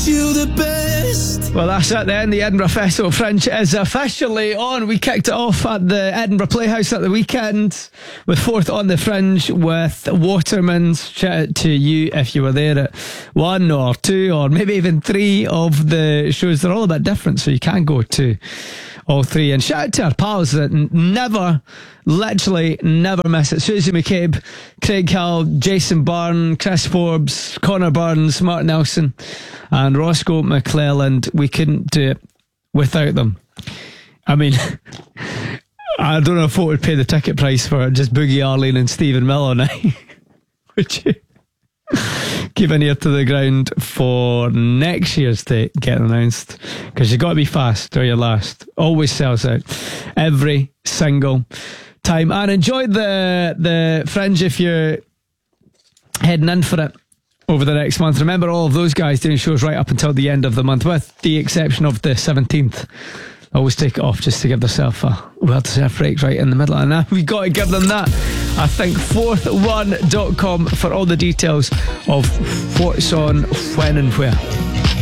You the best. Well, that's it then. The Edinburgh Festival Fringe is officially on. We kicked it off at the Edinburgh Playhouse at the weekend with Fourth on the Fringe with Waterman's. Shout out to you if you were there at one or two or maybe even three of the shows. They're all a bit different, so you can go to all three. And shout out to our pals that literally never miss it. Susie McCabe, Craig Hill, Jason Byrne, Chris Forbes, Connor Burns, Mark Nelson and Roscoe McClelland. We couldn't do it without them. I mean, I don't know if what would pay the ticket price for just Boogie Arlene and Stephen Miller now. Would you keep an ear to the ground for next year's date getting announced? Because you've got to be fast or you're last. Always sells out every single time. And enjoy the Fringe if you're heading in for it over the next month. Remember, all of those guys doing shows right up until the end of the month, with the exception of the 17th. Always take it off just to give themselves a well-deserved break right in the middle. And we've got to give them that. I think fourthone.com for all the details of what's on, when and where.